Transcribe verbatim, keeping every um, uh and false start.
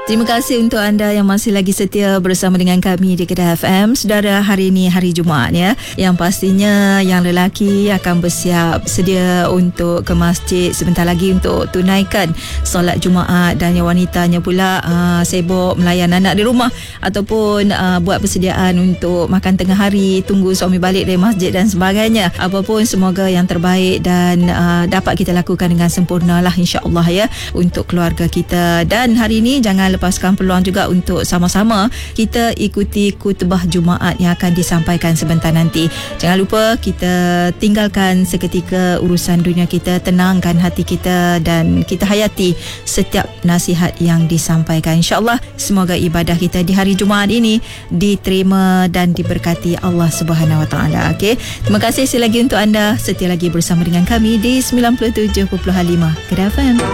Terima kasih untuk anda yang masih lagi setia bersama dengan kami di Kedah F M. Saudara, hari ini hari Jumaat ya. Yang pastinya yang lelaki akan bersiap sedia untuk ke masjid sebentar lagi untuk tunaikan solat Jumaat, dan yang wanitanya pula uh, sibuk melayan anak di rumah ataupun uh, buat persediaan untuk makan tengah hari, tunggu suami balik dari masjid dan sebagainya. Apapun, semoga yang terbaik dan uh, dapat kita lakukan dengan sempurna lah, insya-Allah ya, untuk keluarga kita. Dan hari ini jangan lepaskan peluang juga untuk sama-sama kita ikuti khutbah Jumaat yang akan disampaikan sebentar nanti. Jangan lupa kita tinggalkan seketika urusan dunia kita, tenangkan hati kita dan kita hayati setiap nasihat yang disampaikan. InsyaAllah semoga ibadah kita di hari Jumaat ini diterima dan diberkati Allah Subhanahu Wa Taala. Okey, terima kasih sekali lagi untuk anda setia lagi bersama dengan kami di sembilan puluh tujuh perpuluhan lima Kedah F M.